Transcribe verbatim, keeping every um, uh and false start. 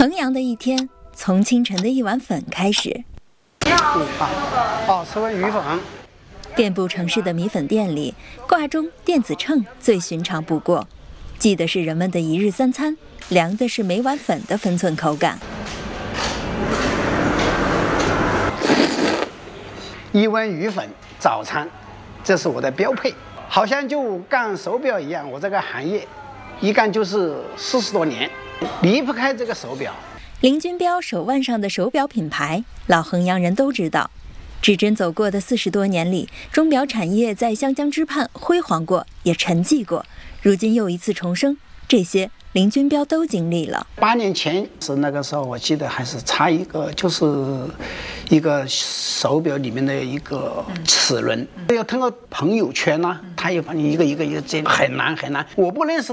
衡阳的一天，从清晨的一碗粉开始。 你好，哦，吃碗米粉。 遍布城市的米粉店里，挂钟、电子秤最寻常不过，记的是人们的一日三餐，量的是每碗粉的分寸口感。 一碗鱼粉早餐，这是我的标配。好像就干手表一样，我这个行业一干就是四十多年，离不开这个手表。 林君彪手腕上的手表品牌，老衡阳人都知道。指针走过的四十多年里，钟表产业在湘江之畔辉煌过，也沉寂过，如今又一次重生，这些林君彪都经历了。 八年前是那个时候，我记得还是差一个，就是一个手表里面的一个齿轮，要通过朋友圈呐、啊，他又把你一个一个一个这很难很难，我不认识。